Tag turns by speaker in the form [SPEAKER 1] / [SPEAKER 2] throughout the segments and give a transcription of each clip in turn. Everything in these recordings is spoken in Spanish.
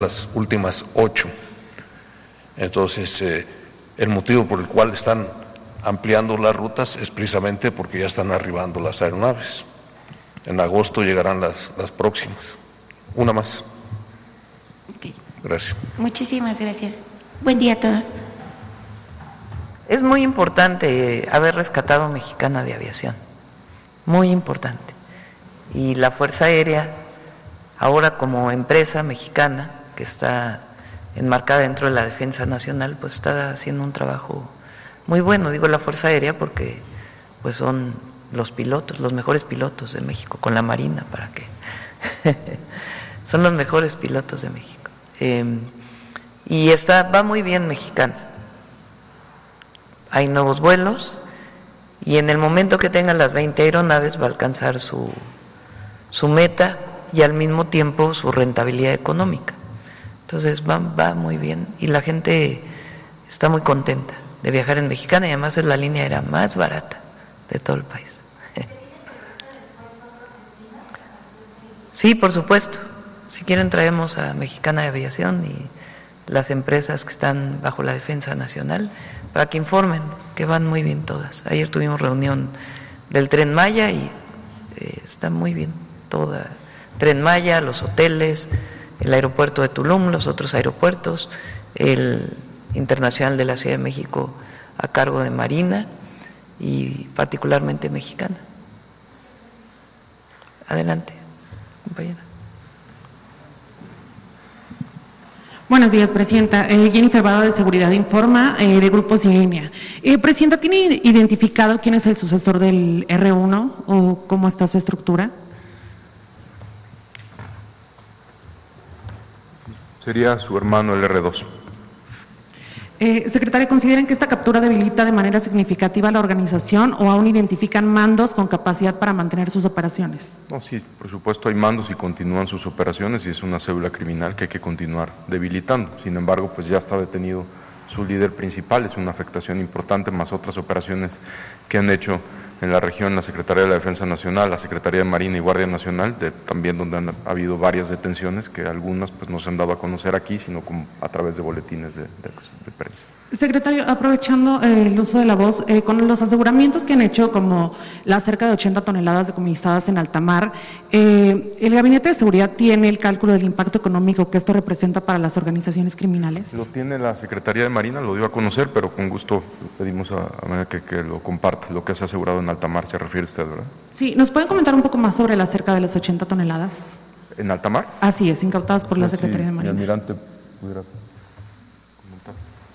[SPEAKER 1] las últimas 8. Entonces, el motivo por el cual están ampliando las rutas es precisamente porque ya están arribando las aeronaves. En agosto llegarán las próximas. Una más.
[SPEAKER 2] Okay.
[SPEAKER 1] Gracias.
[SPEAKER 2] Muchísimas gracias. Buen día a todos.
[SPEAKER 3] Es muy importante haber rescatado Mexicana de Aviación, muy importante. Y la Fuerza Aérea, ahora como empresa mexicana que está enmarcada dentro de la defensa nacional, pues está haciendo un trabajo muy bueno. Digo la Fuerza Aérea porque pues son los pilotos, los mejores pilotos de México, con la Marina, ¿para qué? Son los mejores pilotos de México. Y va muy bien Mexicana. Hay nuevos vuelos y en el momento que tengan las 20 aeronaves va a alcanzar su meta y al mismo tiempo su rentabilidad económica. Entonces va muy bien y la gente está muy contenta de viajar en Mexicana y además es la línea aérea más barata de todo el país. Sí, por supuesto. Si quieren traemos a Mexicana de Aviación y las empresas que están bajo la defensa nacional para que informen que van muy bien todas. Ayer tuvimos reunión del Tren Maya y está muy bien toda. Tren Maya, los hoteles, el aeropuerto de Tulum, los otros aeropuertos, el Internacional de la Ciudad de México a cargo de Marina y particularmente Mexicana. Adelante, compañera.
[SPEAKER 4] Buenos días, Presidenta. Jennifer Vado de Seguridad Informa, de Grupos en Línea. Presidenta, ¿tiene identificado quién es el sucesor del R1 o cómo está su estructura?
[SPEAKER 5] Sería su hermano el R2.
[SPEAKER 4] Secretaria, ¿consideran que esta captura debilita de manera significativa la organización o aún identifican mandos con capacidad para mantener sus operaciones?
[SPEAKER 5] No, sí, por supuesto hay mandos y continúan sus operaciones y es una célula criminal que hay que continuar debilitando. Sin embargo, pues ya está detenido su líder principal, es una afectación importante, más otras operaciones que han hecho en la región la Secretaría de la Defensa Nacional, la Secretaría de Marina y Guardia Nacional, también donde han habido varias detenciones, que algunas pues no se han dado a conocer aquí, sino a través de boletines de prensa.
[SPEAKER 4] Secretario, aprovechando el uso de la voz, con los aseguramientos que han hecho, como las cerca de 80 toneladas decomisadas en alta mar, ¿el Gabinete de Seguridad tiene el cálculo del impacto económico que esto representa para las organizaciones criminales?
[SPEAKER 5] Lo tiene la Secretaría de Marina, lo dio a conocer, pero con gusto pedimos a María que lo comparta, lo que se ha asegurado en alta mar, se refiere usted, ¿verdad?
[SPEAKER 4] Sí, ¿nos pueden comentar un poco más sobre la cerca de las 80 toneladas?
[SPEAKER 5] ¿En alta mar?
[SPEAKER 4] Así es, incautadas por la Secretaría de Marina.
[SPEAKER 5] Mi almirante pudiera comentar.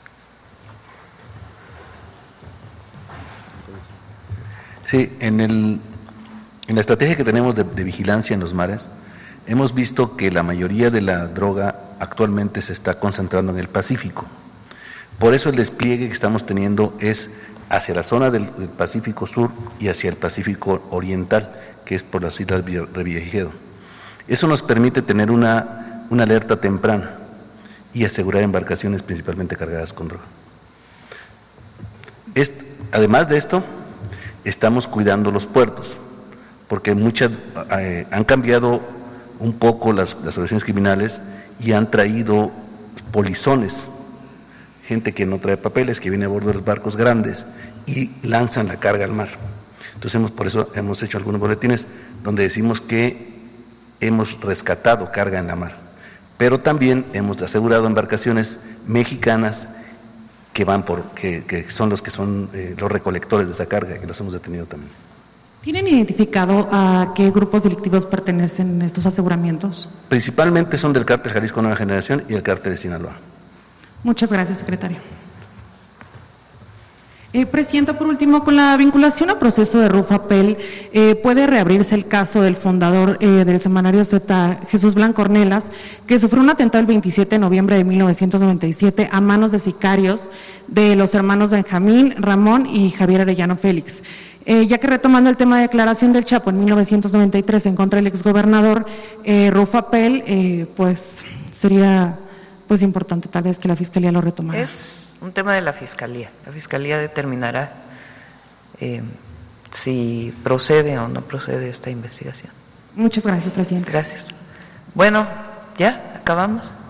[SPEAKER 6] Sí, en la estrategia que tenemos de vigilancia en los mares, hemos visto que la mayoría de la droga actualmente se está concentrando en el Pacífico. Por eso el despliegue que estamos teniendo es hacia la zona del Pacífico Sur y hacia el Pacífico Oriental, que es por las Islas Revillagigedo. Eso nos permite tener una alerta temprana y asegurar embarcaciones principalmente cargadas con droga. Además de esto, estamos cuidando los puertos, porque han cambiado un poco las organizaciones criminales y han traído polizones, gente que no trae papeles, que viene a bordo de los barcos grandes y lanzan la carga al mar. Entonces por eso hemos hecho algunos boletines donde decimos que hemos rescatado carga en la mar, pero también hemos asegurado embarcaciones mexicanas que son los los recolectores de esa carga, que los hemos detenido también.
[SPEAKER 4] ¿Tienen identificado a qué grupos delictivos pertenecen estos aseguramientos?
[SPEAKER 6] Principalmente son del Cártel Jalisco Nueva Generación y el Cártel de Sinaloa.
[SPEAKER 4] Muchas gracias, secretario. Presidenta, por último, con la vinculación a proceso de Rufapel, ¿puede reabrirse el caso del fundador del semanario Z, Jesús Blanco Ornelas, que sufrió un atentado el 27 de noviembre de 1997 a manos de sicarios de los hermanos Benjamín, Ramón y Javier Arellano Félix? Ya que retomando el tema de declaración del Chapo en 1993 en contra del exgobernador Rufapel, pues sería importante tal vez que la Fiscalía lo retomara.
[SPEAKER 3] Es un tema de la Fiscalía. La Fiscalía determinará si procede o no procede esta investigación.
[SPEAKER 4] Muchas gracias, presidente.
[SPEAKER 3] Gracias. Bueno, ¿ya acabamos?